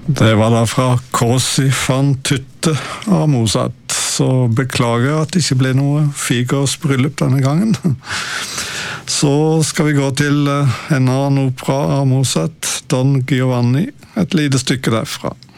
Det var da fra Cosi fan tutte av Mozart, så beklager at det ikke ble noe Figars bryllup denne gangen. Så skal vi gå til en annen opera av Mozart, Don Giovanni, et lite stykke derfra.